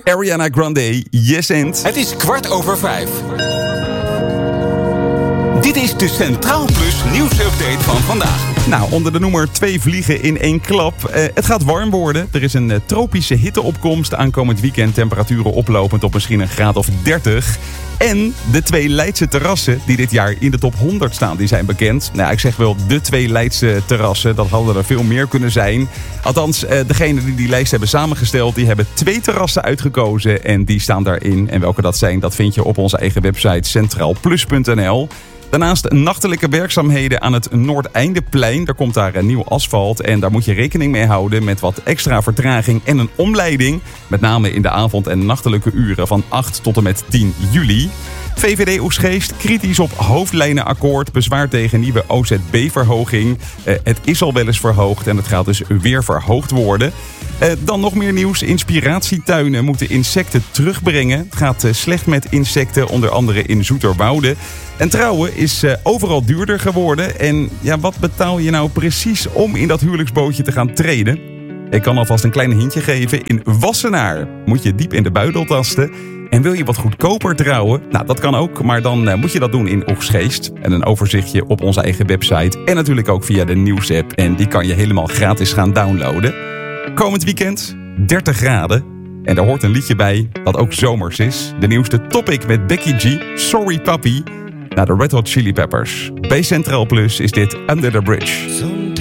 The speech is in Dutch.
Ariana Grande, Yes and. Het is 5:15. Dit is de Centraal Plus nieuwsupdate van vandaag. Nou, onder de noemer 2 vliegen in 1 klap. Het gaat warm worden. Er is een tropische hitteopkomst. Aankomend weekend temperaturen oplopend op misschien een graad of 30. En de 2 Leidse terrassen die dit jaar in de top 100 staan, die zijn bekend. Nou, ik zeg wel de 2 Leidse terrassen. Dat hadden er veel meer kunnen zijn. Althans, degenen die die lijst hebben samengesteld, die hebben 2 terrassen uitgekozen. En die staan daarin. En welke dat zijn, dat vind je op onze eigen website centraalplus.nl. Daarnaast nachtelijke werkzaamheden aan het Noordeindeplein. Daar komt daar nieuw asfalt en daar moet je rekening mee houden met wat extra vertraging en een omleiding. Met name in de avond- en nachtelijke uren van 8 tot en met 10 juli. VVD Oegstgeest kritisch op hoofdlijnenakkoord. Bezwaar tegen nieuwe OZB-verhoging. Het is al wel eens verhoogd en het gaat dus weer verhoogd worden. Dan nog meer nieuws. Inspiratietuinen moeten insecten terugbrengen. Het gaat slecht met insecten, onder andere in Zoeterwoude. En trouwen is overal duurder geworden. En ja, wat betaal je nou precies om in dat huwelijksbootje te gaan treden? Ik kan alvast een klein hintje geven. In Wassenaar moet je diep in de buidel tasten. En wil je wat goedkoper trouwen? Nou, dat kan ook, maar dan moet je dat doen in Oegstgeest. En een overzichtje op onze eigen website. En natuurlijk ook via de nieuwsapp. En die kan je helemaal gratis gaan downloaden. Komend weekend 30 graden. En daar hoort een liedje bij dat ook zomers is. De nieuwste Topic met Becky G, Sorry Papi. Naar de Red Hot Chili Peppers. Bij Centraal Plus is dit Under the Bridge.